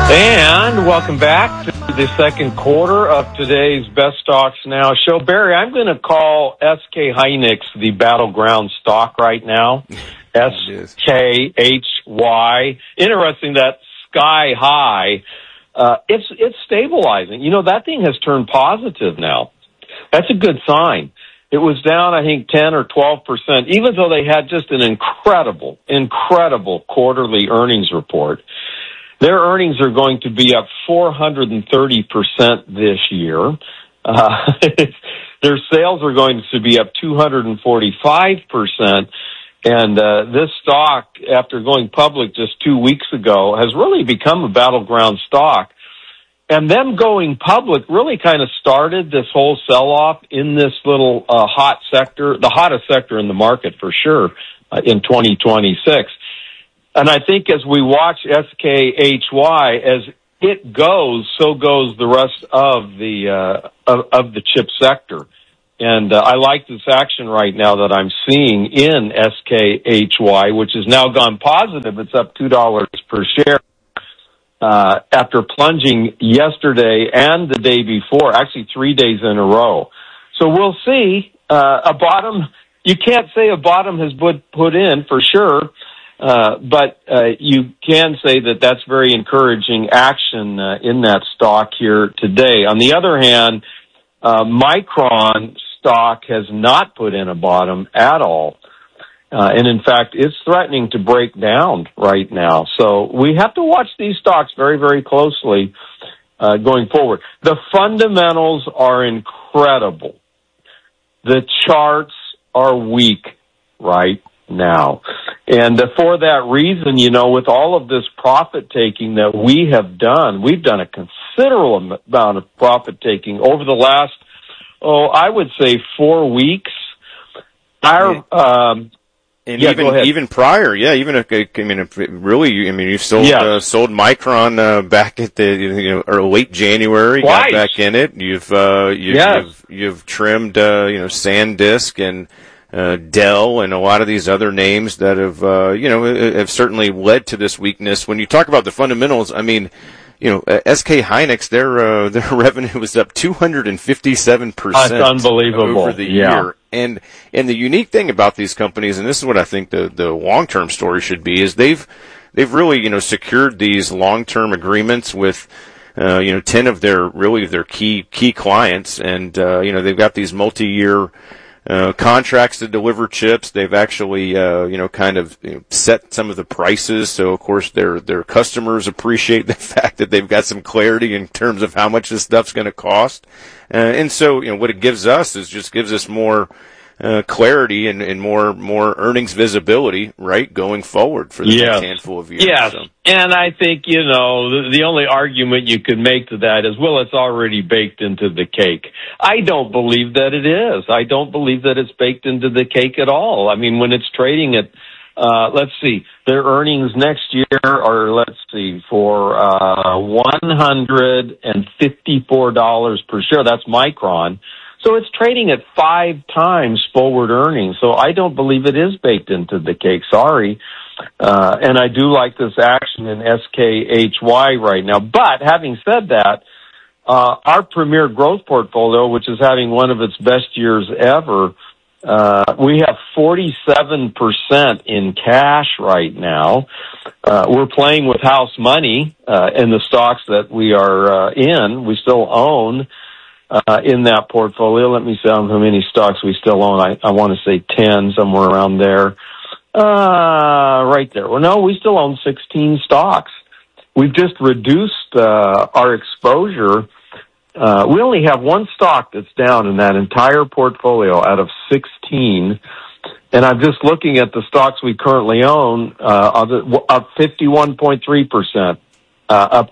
And welcome back to the second quarter of today's Best Stocks Now show. Barry, I'm going to call SK Hynix the battleground stock right now. SKHY. Interesting that sky high. It's stabilizing. You know, that thing has turned positive now. That's a good sign. It was down, I think, 10 or 12%, even though they had just an incredible quarterly earnings report. Their earnings are going to be up 430% this year. Their sales are going to be up 245%. And this stock, after going public just 2 weeks ago, has really become a battleground stock. And them going public really kind of started this whole sell-off in this little hot sector, the hottest sector in the market for sure, in 2026. And I think as we watch SKHY, as it goes, so goes the rest of the chip sector. And I like this action right now that I'm seeing in SKHY, which has now gone positive. It's up $2 per share after plunging yesterday and the day before, actually 3 days in a row. So we'll see. A bottom, you can't say a bottom has put in for sure. But you can say that that's very encouraging action in that stock here today. On the other hand, Micron stock has not put in a bottom at all. And in fact, it's threatening to break down right now. So we have to watch these stocks very, very closely going forward. The fundamentals are incredible. The charts are weak right now. And for that reason, you know, with all of this profit taking that we have done, we've done a considerable amount of profit taking over the last, I would say 4 weeks. Even prior, you've sold sold Micron back at the or late January, Twice. Got back in it. You've trimmed SanDisk and Dell and a lot of these other names that have certainly led to this weakness. When you talk about the fundamentals, I mean, SK Hynix, their revenue was up 257%. That's unbelievable. Over the year. And the unique thing about these companies, and this is what I think the long-term story should be, is they've really, secured these long-term agreements with 10 of their key clients, and they've got these multi-year contracts to deliver chips. They've actually, set some of the prices. So of course their customers appreciate the fact that they've got some clarity in terms of how much this stuff's going to cost. And so, what it gives us is just gives us more clarity and more earnings visibility, right, going forward for the next handful of years. Yes. So. And I think, the only argument you could make to that is, well, it's already baked into the cake. I don't believe that it is. I don't believe that it's baked into the cake at all. I mean, when it's trading at, let's see, their earnings next year are, for $154 per share. That's Micron. So it's trading at 5 times forward earnings. So I don't believe it is baked into the cake. Sorry. And I do like this action in SKHY right now. But having said that, our premier growth portfolio, which is having one of its best years ever, we have 47% in cash right now. We're playing with house money in the stocks that we are in. We still own in that portfolio. Let me see how many stocks we still own. I want to say 10, somewhere around there. Right there. Well, no, we still own 16 stocks. We've just reduced our exposure. We only have one stock that's down in that entire portfolio out of 16. And I'm just looking at the stocks we currently own, up 51.3%. Up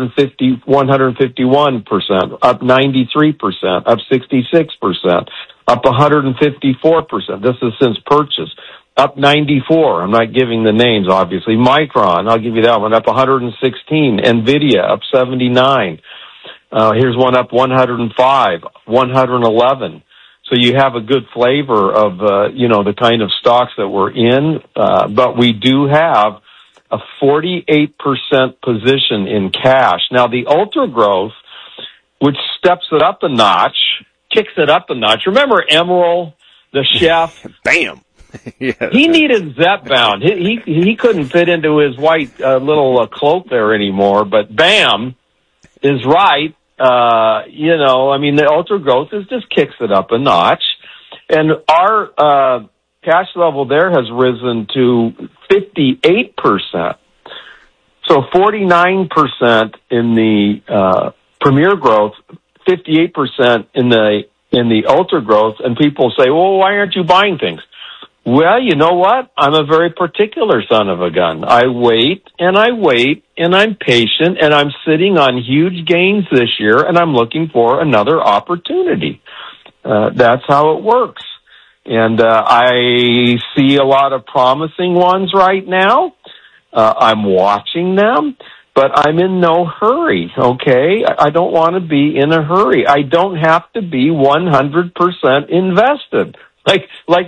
151%, up 93%, up 66%, up 154%. This is since purchase. Up 94. I'm not giving the names, obviously. Micron, I'll give you that one, up 116. NVIDIA, up 79. Here's one up 105, 111. So you have a good flavor of, the kind of stocks that we're in. But we do have a 48% position in cash. Now, the ultra growth, which steps it up a notch, kicks it up a notch. Remember Emerald, the chef? Bam! Yeah, he needed Zepbound. He couldn't fit into his white little cloak there anymore, but Bam is right. The ultra growth just kicks it up a notch. And our cash level there has risen to 58%. So 49% in the Premier growth, 58% in the ultra growth, and people say, well, why aren't you buying things? Well, you know what? I'm a very particular son of a gun. I wait, and I'm patient, and I'm sitting on huge gains this year, and I'm looking for another opportunity. That's how it works. And I see a lot of promising ones right now. I'm watching them, but I'm in no hurry, okay? I don't want to be in a hurry. I don't have to be 100% invested. Like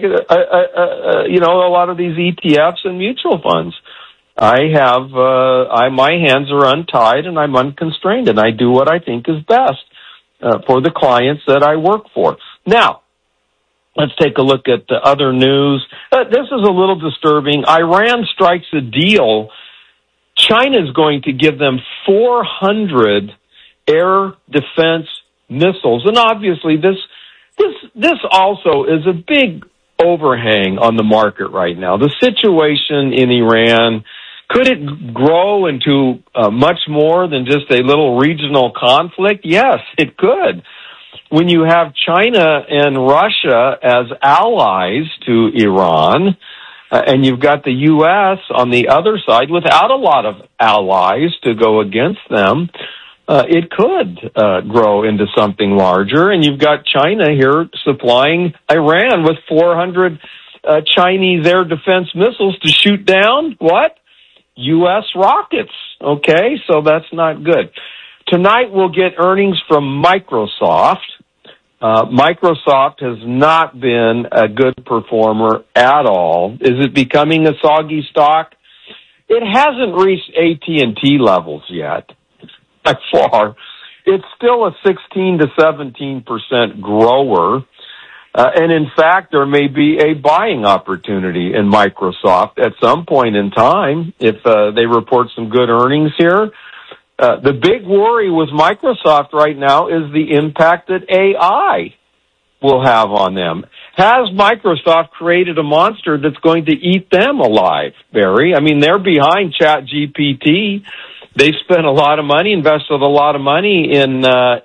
a lot of these ETFs and mutual funds. I have, my hands are untied and I'm unconstrained, and I do what I think is best for the clients that I work for. Now, let's take a look at the other news. This is a little disturbing. Iran strikes a deal. China is going to give them 400 air defense missiles, and obviously this also is a big overhang on the market right now. The situation in Iran, could it grow into much more than just a little regional conflict? Yes, it could. When you have China and Russia as allies to Iran, and you've got the U.S. on the other side without a lot of allies to go against them, it could grow into something larger. And you've got China here supplying Iran with 400 Chinese air defense missiles to shoot down, what? U.S. rockets. Okay, so that's not good. Tonight we'll get earnings from Microsoft. Microsoft has not been a good performer at all. Is it becoming a soggy stock? It hasn't reached AT&T levels yet. By far, it's still a 16 to 17% grower, and in fact, there may be a buying opportunity in Microsoft at some point in time if they report some good earnings here. The big worry with Microsoft right now is the impact that AI will have on them. Has Microsoft created a monster that's going to eat them alive, Barry? I mean, they're behind ChatGPT. They spent a lot of money, invested a lot of money into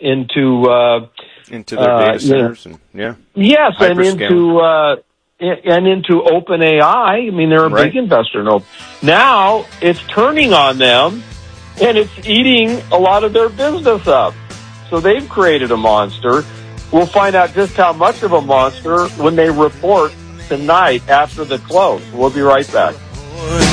their data centers, yes, and into OpenAI. I mean, they're a big investor in Open. Now it's turning on them, and it's eating a lot of their business up. So they've created a monster. We'll find out just how much of a monster when they report tonight after the close. We'll be right back.